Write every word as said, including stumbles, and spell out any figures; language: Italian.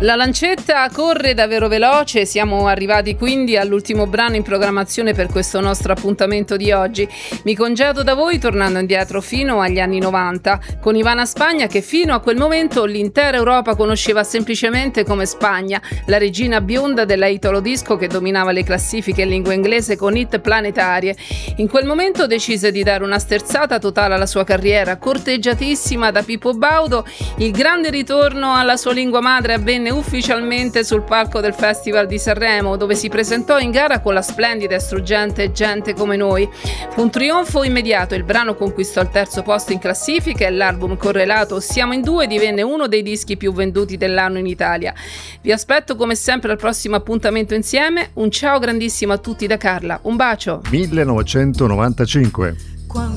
La lancetta corre davvero veloce, siamo arrivati quindi all'ultimo brano in programmazione per questo nostro appuntamento di oggi. Mi congedo da voi tornando indietro fino agli anni novanta, con Ivana Spagna che fino a quel momento l'intera Europa conosceva semplicemente come Spagna, la regina bionda della Italo Disco che dominava le classifiche in lingua inglese con hit planetarie. In quel momento decise di dare una sterzata totale alla sua carriera, corteggiatissima da Pippo Baudo. Il grande ritorno alla sua lingua madre avvenne ufficialmente sul palco del Festival di Sanremo, dove si presentò in gara con la splendida e struggente Gente come noi. Fu un trionfo immediato, il brano conquistò il terzo posto in classifica e l'album correlato Siamo in due divenne uno dei dischi più venduti dell'anno in Italia. Vi aspetto come sempre al prossimo appuntamento insieme. Un ciao grandissimo a tutti da Carla, un bacio. millenovecentonovantacinque